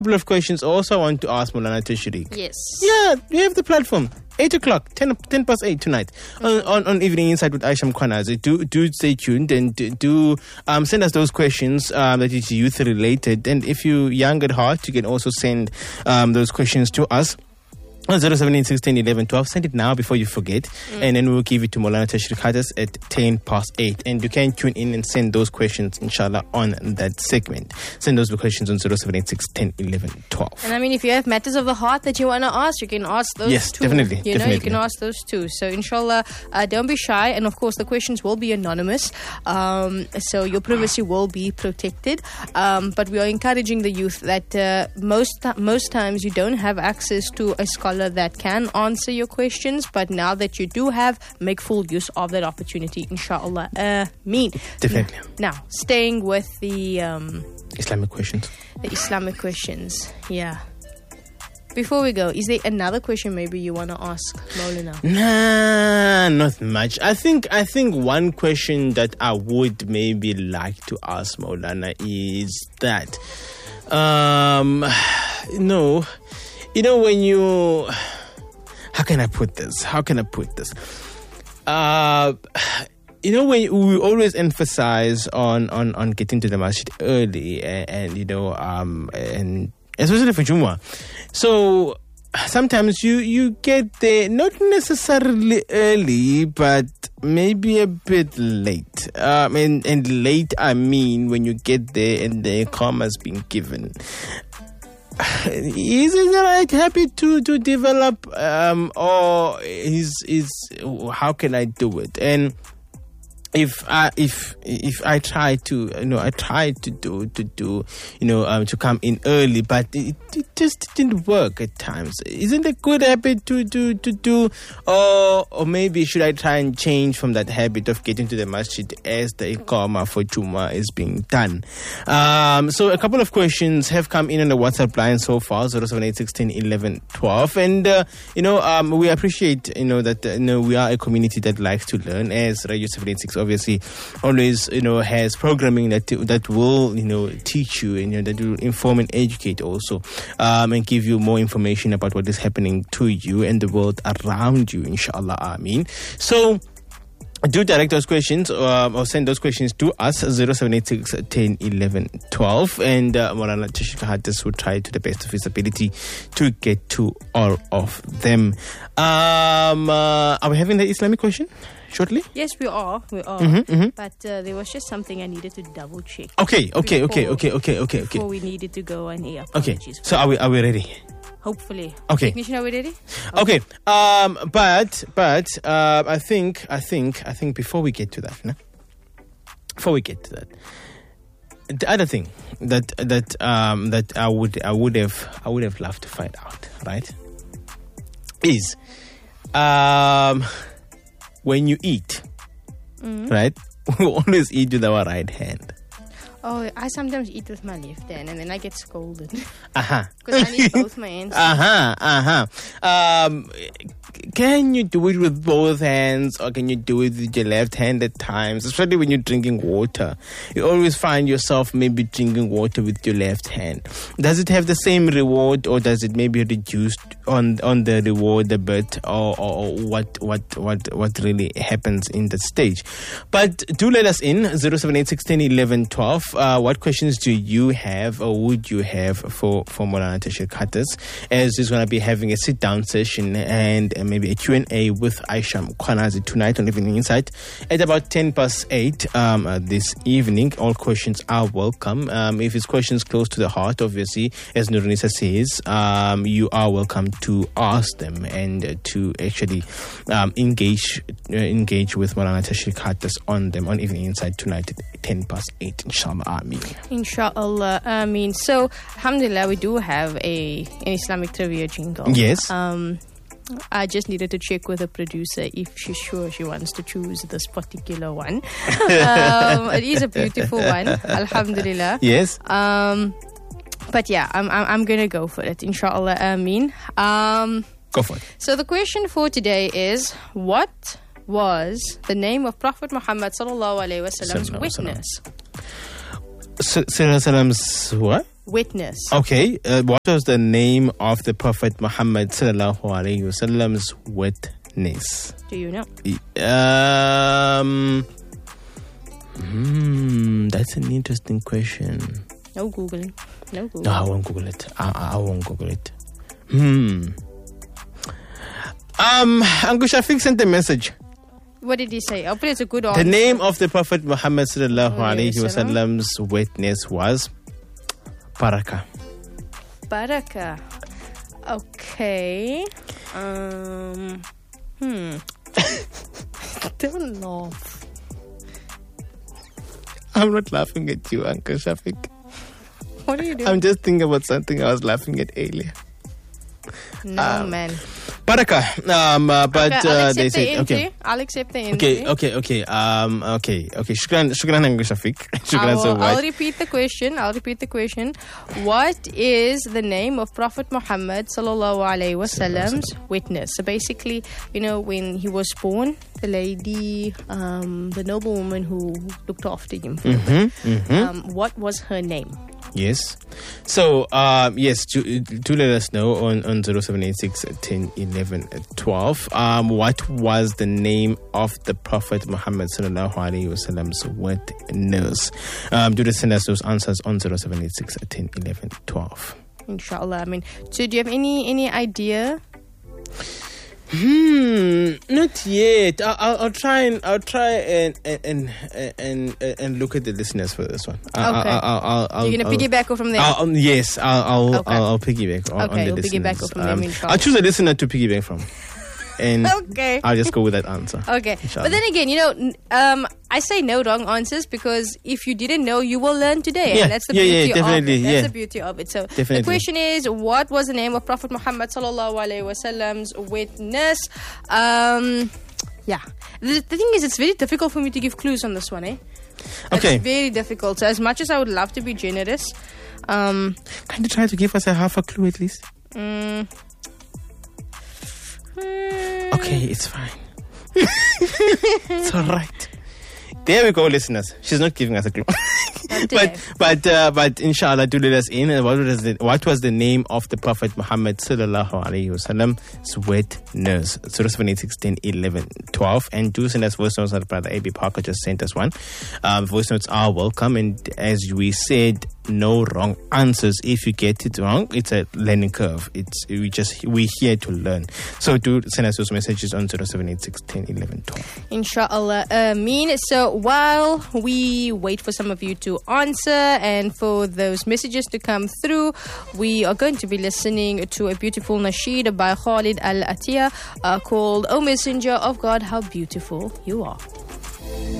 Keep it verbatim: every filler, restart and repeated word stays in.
couple of questions also I want to ask Maulana Tashriq. Yes. Yeah, we have the platform. eight o'clock, ten, ten past eight tonight mm-hmm. on, on, on Evening Insight with Aisha Mkhwanazi. Do, do stay tuned and do, do um, send us those questions um, that is youth related. And if you're young at heart, you can also send um, those questions to us. zero seven eight six ten eleven twelve. Send it now before you forget, mm. and then we'll give it to Maulana Tashriq Hadas at ten past eight. And you can tune in and send those questions, inshallah, on that segment. Send those questions on zero seven eight six ten eleven twelve. And I mean, if you have matters of the heart that you want to ask, you can ask those yes, too. definitely. You definitely. know, you can ask those too. So, inshallah, uh, don't be shy. And of course, the questions will be anonymous. Um, so, your privacy will be protected. Um, but we are encouraging the youth that uh, most, most times you don't have access to a scholar that can answer your questions, but now that you do have, make full use of that opportunity, inshallah. Uh, me. Definitely. Now, now, staying with the um, Islamic questions. The Islamic questions, yeah. Before we go, is there another question maybe you want to ask Maulana? Nah, not much. I think I think one question that I would maybe like to ask Maulana is that, um, no, you know when you. How can I put this? How can I put this? Uh, you know, when we always emphasize on, on, on getting to the masjid early, and, and you know, um, and especially for Jumu'ah. So sometimes you, you get there not necessarily early, but maybe a bit late. Um, and, and late, I mean when you get there and the iqamah has been given. Is it right happy to to develop um or is is how can I do it? And if I if if I try to you know I tried to do to do you know um to come in early, but it, it just didn't work at times. Isn't it a good habit to to to do, or or maybe should I try and change from that habit of getting to the masjid as the iqamah for Jummah is being done? Um, so a couple of questions have come in on the WhatsApp line so far, zero seven eight six ten eleven twelve, and uh, you know um we appreciate you know that uh, you know we are a community that likes to learn, as Radio seven eighty-six obviously always you know has programming that that will you know teach you and you know, that will inform and educate also, um, and give you more information about what is happening to you and the world around you, inshallah, ameen. So do direct those questions uh, or send those questions to us, zero seven eight six ten eleven twelve, and uh, Maulana Tashriq Hadas will try to the best of his ability to get to all of them. Um, uh, are we having the Islamic question shortly? Yes, we are. We are. Mm-hmm, mm-hmm. But uh, there was just something I needed to double check. Okay, okay, before, okay, okay, okay, okay, okay. Before we needed to go on air. Okay, so are we are we ready? Hopefully. Okay. Technician, are we ready? Okay. okay. Um. But but uh, I think I think I think before we get to that, no? Before we get to that, the other thing that that um that I would I would have I would have loved to find out, right, is um when you eat, mm-hmm. right? We always eat with our right hand. Oh, I sometimes eat with my left hand and then I get scolded. Uh-huh. Because I need both my hands. Uh-huh, uh-huh. Um, can you do it with both hands or can you do it with your left hand at times? Especially when you're drinking water. You always find yourself maybe drinking water with your left hand. Does it have the same reward or does it maybe reduce on on the reward a bit, or, or what, what, what, what really happens in that stage? But do let us in, zero seven eight six ten eleven twelve. Uh, what questions do you have or would you have for, for Maulana Tashriq Hadas, as he's going to be having a sit-down session and uh, maybe a Q and A with Aisha Mkhwanazi tonight on Evening Insight at about ten past eight um, uh, this evening. All questions are welcome. Um, if it's questions close to the heart, obviously, as Nurunisa says, um, you are welcome to ask them and uh, to actually um, engage uh, engage with Maulana Tashriq Hadas on them on Evening Insight tonight at ten past eight, inshallah. Ameen. Inshallah. Ameen. So, alhamdulillah, we do have a an Islamic trivia jingle. Yes. Um, I just needed to check with the producer if she's sure she wants to choose this particular one. um, it is a beautiful one. Alhamdulillah. Yes. Um, but yeah, I'm I'm, I'm gonna go for it. Inshallah. Ameen. Um, go for it. So the question for today is, what was the name of Prophet Muhammad sallallahu alaihi wasallam's witness? Sallallahu Salam's what? witness. Okay, uh, what was the name of the Prophet Muhammad sallallahu alaihi wasallam's witness? Do you know? Um, hmm, that's an interesting question. No Googling. No Googling. No, I won't Google it. I, I, I won't Google it. Hmm. Um, Uncle Shafiq sent a message. What did he say? Hopefully it's a good answer. The name of the Prophet Muhammad sallallahu alaihi wasallam's witness was Baraka. Baraka. Okay. Um. Hmm. Don't laugh. I'm not laughing at you, Uncle Shafiq. What are you doing? I'm just thinking about something I was laughing at earlier. No, um, man. Baraka. Um, uh, but Okay, I'll uh, they accept the said, entry. okay. I'll accept the entry. Okay, okay, okay. Um, okay, okay. Shukran, shukran, Uncle Shafiq. Shukran I will, so much. I'll repeat the question. I'll repeat the question. What is the name of Prophet Muhammad sallallahu alaihi wasallam's witness? So basically, you know, when he was born, the lady, um, the noble woman who looked after him, Mm-hmm, mm-hmm. um, what was her name? Yes. So, um, yes, do, do let us know on, on zero seven eight six, ten, eleven, twelve. Um, what was the name of the Prophet Muhammad sallallahu alaihi wasallam's witness? Um, do send us those answers on zero seven eight six, ten, eleven, twelve. Inshallah. I mean, so do you have any any idea? Hmm, not yet. I'll, I'll, I'll try and I'll try and and and and, and look at the listeners for this one. I'll, Okay. I'll, I'll, I'll, You're gonna I'll, piggyback off from there. I'll, um, yes, I'll I'll, Okay. I'll I'll piggyback on, Okay, on the you'll listeners. piggyback from them, inshallah. I'll choose a listener to piggyback from, and Okay. I'll just go with that answer. Okay, Inshallah. but then again, you know, n- um, I say no wrong answers because if you didn't know, you will learn today. Yeah, And that's the yeah, yeah, beauty of definitely, it. That's yeah. the beauty of it. So the Definitely. question is, what was the name of Prophet Muhammad sallallahu alaihi wasallam's witness? Um, yeah, the, the thing is, it's very difficult for me to give clues on this one, eh? Okay. It's very difficult. So as much as I would love to be generous, um, Can you try to give us a half a clue at least? mm, hmm, Okay, it's fine. It's all right. There we go, listeners. She's not giving us a clue. not today. but but uh, but inshallah, do let us in. What was the what was the name of the Prophet Muhammad sallallahu alaihi wasallam's witness? zero seven eight six, ten, eleven, twelve. And do send us voice notes. Our brother A B Parker just sent us one. Um, voice notes are welcome. And as we said, no wrong answers. If you get it wrong, it's a learning curve. It's we just we're here to learn. So do send us those messages on zero seven eight six, ten, eleven, twelve. Inshallah. Ameen. So while we wait for some of you to answer and for those messages to come through, we are going to be listening to a beautiful nasheed by Khalid Al Atiyah uh, called "O Messenger of God, How Beautiful You Are."